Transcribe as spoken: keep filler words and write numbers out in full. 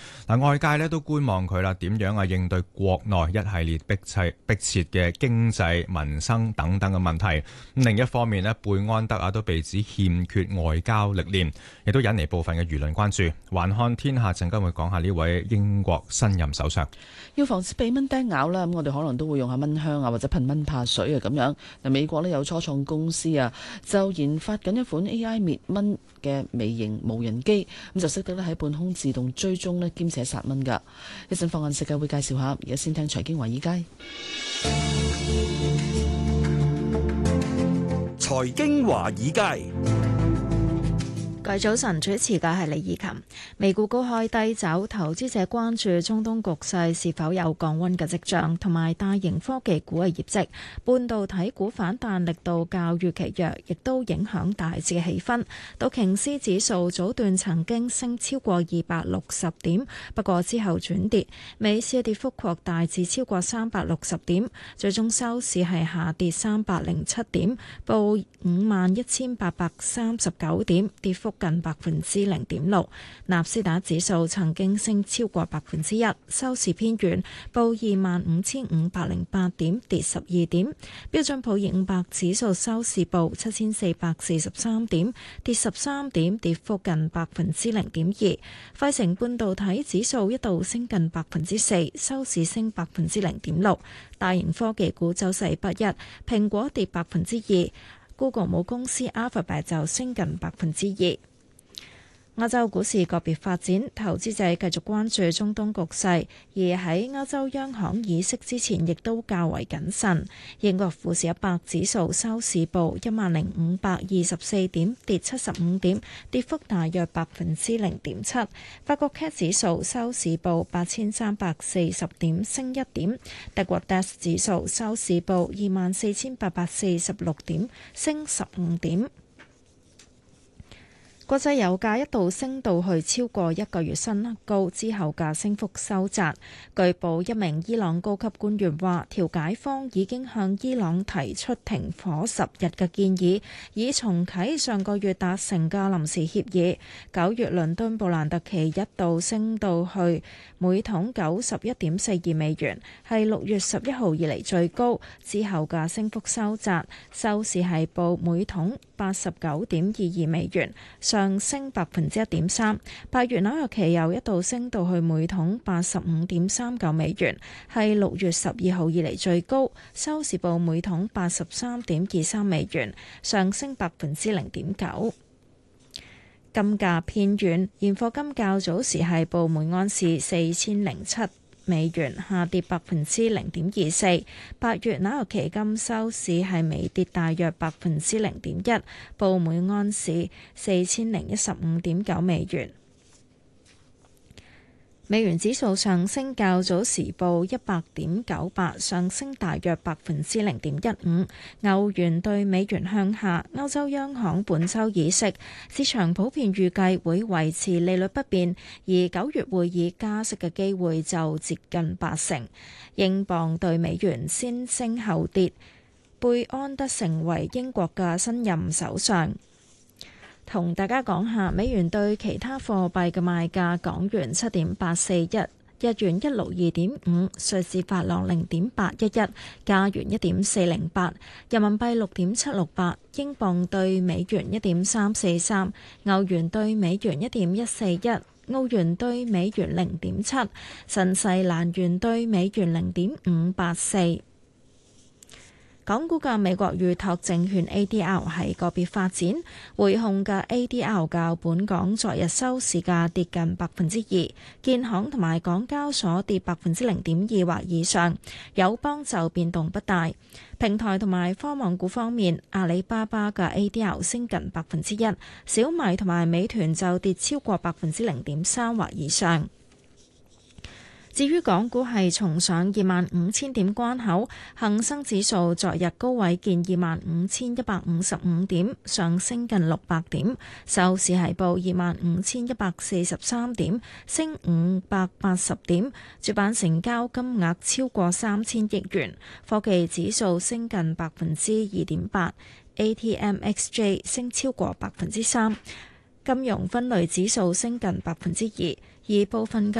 嗱，外界咧都觀望佢啦，點樣啊應對國內一系列迫切迫切嘅經濟、民生等等嘅問題。另一方面咧，貝安德啊都被指欠缺外交歷練，亦都引嚟部分嘅輿論關注。環看天下陣間會講下呢位英國新任首相。 要防止被蚊叮咬啦，咁我哋可能都會用下蚊香啊，或者噴蚊怕水啊咁樣。嗱，美國咧有初創公司啊，就研發緊一款 A I 滅蚊嘅微型無人機，咁就識得咧喺半空自動追蹤咧兼且殺蚊噶。一陣放眼世界會介紹下，而家先聽財經華爾街。 財經華爾街。 各位早晨，主持嘅係李以琴。美股高開低走，投資者關注中東局勢是否有降溫嘅跡象，同埋大型科技股嘅業績。半導體股反彈力度較預期弱，亦都影響大市嘅氣氛。道瓊斯指數早段曾經升超過二百六十點，不過之後轉跌，美市嘅跌幅擴大至超過三百六十點，最終收市係下跌三百零七點，報五萬一千八百三十九點，跌幅近百分之零點六。納斯達指數曾經升超過百分之一，收市偏軟，報二萬五千五百零八點，跌十二點。標準普爾五百指數收市報七千四百四十三點，跌十三點，跌幅近百分之零點二。費城半導體指數一度升近百分之四，收市升百分之零點六。大型科技股走勢不一，蘋果跌百分之二，Google 母公司 Alphabet 就升近百分之二。歐洲股市個別發展，投資者繼續關注中東局勢，而喺歐洲央行議息之前，亦都較為謹慎。英國富時一百指數收市報一萬零五百二十四點，跌七十五點，跌幅大約百分之零點七。法國 C A C 指數收市報八千三百四十點，升一點。德國 D A X 指數收市報二萬四千八百四十六點，升十五點。國際油價一度升到去超過一個月新高，之後嘅升幅收窄。據報，一名伊朗高級官員話，調解方已經向伊朗提出停火十日嘅建議，以重啟上個月達成嘅臨時協議。九月倫敦布蘭特期一度升到去每桶九十一點四二美元，係六月十一號以嚟最高。之後嘅升幅收窄，收市係報每桶八十九點二二美元，上升百分之一點三。八月紐約期油一度升到去每桶八十五點三九美元，係六月十二號以嚟最高。收市報每桶八十三點二三美元，上升百分之零點九。金價偏軟，現貨金較早時係報每安士四千零七美元，下跌百分之零點二四。八月紐約期金收市係微跌大約百分之零點一，報每安士四千零一十五點九美元。美元指數上升，較早時報一百點九八，上升大約百分之零點一五。歐元對美元向下，歐洲央行本週議息，市場普遍預計會維持利率不變，而九月會議加息嘅機會就接近八成。英鎊對美元先升後跌，貝安德成為英國嘅新任首相。同大家講下美元對其他貨幣嘅賣價：港元七點八四一，日元一六二點五，瑞士法郎零點八一一，加元一點四零八，人民幣六點七六八，英鎊對美元一點三四三，歐元對美元一點一四一，澳元對美元零點七，新西蘭元對美元零點五八四。港股嘅美國預託證券 A D R 係個別發展，匯控嘅 A D R 較本港昨日收市價跌近百分之二，建行同埋港交所跌百分之零點二或以上，友邦就變動不大。平台同埋科網股方面，阿里巴巴嘅 A D R 升近百分之一，小米同埋美團就跌超過百分之零點三或以上。至於港股係重上二萬五千點關口，恒生指數昨日高位見二萬五千一百五十五點，上升近六百點，收市係報二萬五千一百四十三點，升五百八十點，主板成交金額超過三千億元，科技指數升近百分之二點八 ，A T M X J 升超過百分之三，金融分類指數升近百分之二，而部分嘅